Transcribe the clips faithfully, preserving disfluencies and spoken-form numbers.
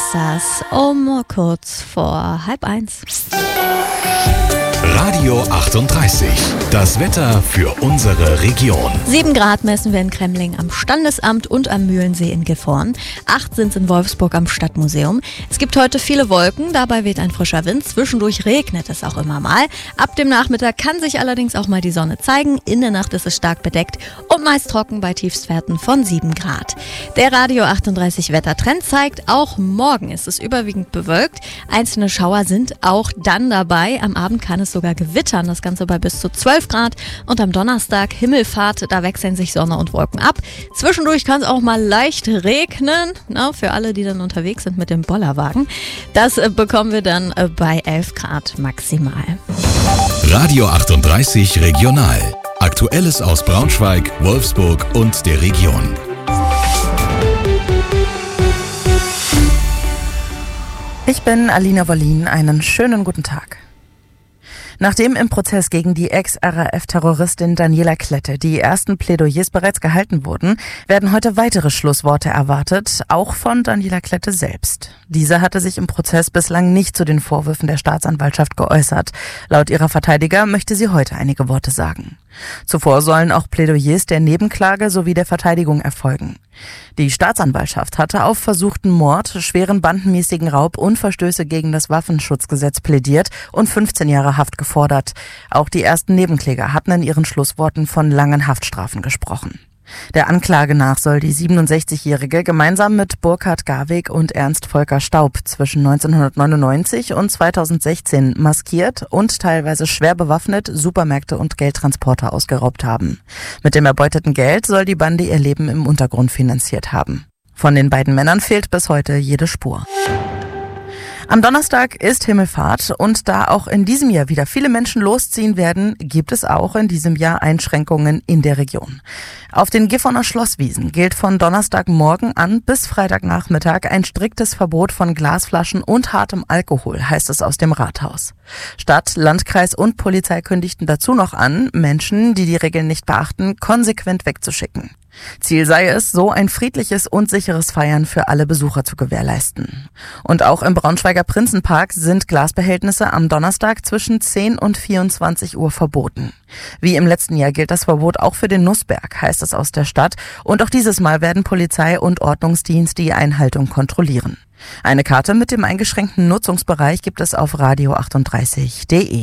das um kurz vor halb eins. Radio achtunddreißig, das Wetter für unsere Region. Sieben Grad messen wir in Kremling am Standesamt und am Mühlensee in Gifhorn. Acht sind es in Wolfsburg am Stadtmuseum. Es gibt heute viele Wolken, dabei weht ein frischer Wind. Zwischendurch regnet es auch immer mal. Ab dem Nachmittag kann sich allerdings auch mal die Sonne zeigen. In der Nacht ist es stark bedeckt und meist trocken bei Tiefstwerten von sieben Grad. Der Radio achtunddreißig Wettertrend zeigt, auch morgen ist es überwiegend bewölkt. Einzelne Schauer sind auch dann dabei. Am Abend kann es sogar gewittern, das Ganze bei bis zu zwölf Grad. Und am Donnerstag Himmelfahrt, da wechseln sich Sonne und Wolken ab. Zwischendurch kann es auch mal leicht regnen, na, für alle, die dann unterwegs sind mit dem Bollerwagen. Das äh, bekommen wir dann äh, bei elf Grad maximal. Radio achtunddreißig Regional. Aktuelles aus Braunschweig, Wolfsburg und der Region. Ich bin Alina Wollin, einen schönen guten Tag. Nachdem im Prozess gegen die Ex-R A F-Terroristin Daniela Klette die ersten Plädoyers bereits gehalten wurden, werden heute weitere Schlussworte erwartet, auch von Daniela Klette selbst. Diese hatte sich im Prozess bislang nicht zu den Vorwürfen der Staatsanwaltschaft geäußert. Laut ihrer Verteidiger möchte sie heute einige Worte sagen. Zuvor sollen auch Plädoyers der Nebenklage sowie der Verteidigung erfolgen. Die Staatsanwaltschaft hatte auf versuchten Mord, schweren bandenmäßigen Raub und Verstöße gegen das Waffenschutzgesetz plädiert und fünfzehn Jahre Haft gefordert. Auch die ersten Nebenkläger hatten in ihren Schlussworten von langen Haftstrafen gesprochen. Der Anklage nach soll die siebenundsechzigjährige gemeinsam mit Burkhard Garweg und Ernst Volker Staub zwischen neunzehnhundertneunundneunzig und zweitausendsechzehn maskiert und teilweise schwer bewaffnet Supermärkte und Geldtransporter ausgeraubt haben. Mit dem erbeuteten Geld soll die Bande ihr Leben im Untergrund finanziert haben. Von den beiden Männern fehlt bis heute jede Spur. Am Donnerstag ist Himmelfahrt und da auch in diesem Jahr wieder viele Menschen losziehen werden, gibt es auch in diesem Jahr Einschränkungen in der Region. Auf den Gifhorner Schlosswiesen gilt von Donnerstagmorgen an bis Freitagnachmittag ein striktes Verbot von Glasflaschen und hartem Alkohol, heißt es aus dem Rathaus. Stadt, Landkreis und Polizei kündigten dazu noch an, Menschen, die die Regeln nicht beachten, konsequent wegzuschicken. Ziel sei es, so ein friedliches und sicheres Feiern für alle Besucher zu gewährleisten. Und auch im Braunschweiger Prinzenpark sind Glasbehältnisse am Donnerstag zwischen zehn und vierundzwanzig Uhr verboten. Wie im letzten Jahr gilt das Verbot auch für den Nussberg, heißt es aus der Stadt. Und auch dieses Mal werden Polizei und Ordnungsdienst die Einhaltung kontrollieren. Eine Karte mit dem eingeschränkten Nutzungsbereich gibt es auf radio achtunddreißig punkt de.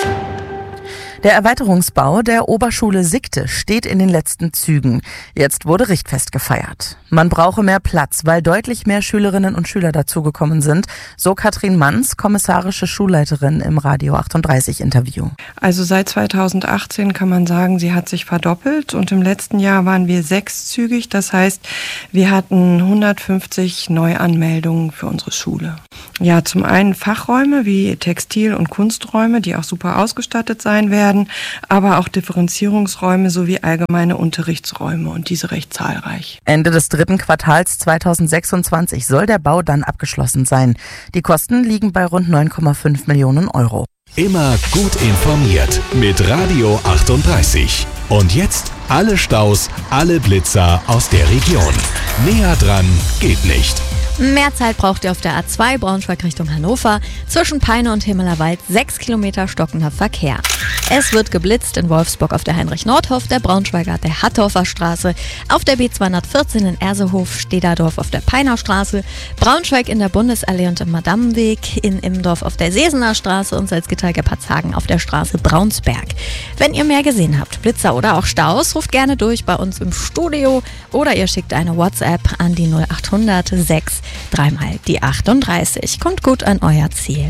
Der Erweiterungsbau der Oberschule Sickte steht in den letzten Zügen. Jetzt wurde Richtfest gefeiert. Man brauche mehr Platz, weil deutlich mehr Schülerinnen und Schüler dazugekommen sind, so Katrin Manns, kommissarische Schulleiterin im Radio achtunddreißig Interview. Also seit zweitausendachtzehn kann man sagen, sie hat sich verdoppelt und im letzten Jahr waren wir sechszügig. Das heißt, wir hatten hundertfünfzig Neuanmeldungen für unsere Schule. Ja, zum einen Fachräume wie Textil- und Kunsträume, die auch super ausgestattet sein werden, aber auch Differenzierungsräume sowie allgemeine Unterrichtsräume und diese recht zahlreich. Ende des dritten Quartals zweitausendsechsundzwanzig soll der Bau dann abgeschlossen sein. Die Kosten liegen bei rund neun Komma fünf Millionen Euro. Immer gut informiert mit Radio achtunddreißig. Und jetzt alle Staus, alle Blitzer aus der Region. Näher dran geht nicht. Mehr Zeit braucht ihr auf der A zwei Braunschweig Richtung Hannover. Zwischen Peine und Himmelerwald sechs Kilometer stockender Verkehr. Es wird geblitzt in Wolfsburg auf der Heinrich-Nordhoff, der Braunschweiger der Hattorfer Straße, auf der B zweihundertvierzehn in Ersehof, Stederdorf auf der Peiner Straße, Braunschweig in der Bundesallee und im Madammenweg, in Immendorf auf der Sesener Straße und Salzgitter-Gebhardshagen auf der Straße Braunsberg. Wenn ihr mehr gesehen habt, Blitzer oder auch Staus, ruft gerne durch bei uns im Studio oder ihr schickt eine WhatsApp an die null achthundert sechs dreimal die achtunddreißig. Kommt gut an euer Ziel.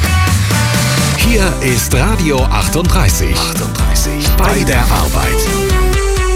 Hier ist Radio achtunddreißig. achtunddreißig. Bei der Arbeit.